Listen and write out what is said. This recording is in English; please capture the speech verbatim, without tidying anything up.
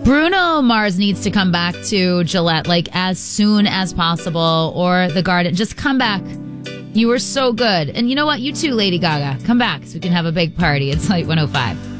Bruno Mars needs to come back to Gillette like as soon as possible, or the Garden. Just come back. You were so good. And you know what? You too, Lady Gaga. Come back so we can have a big party. It's like one oh five.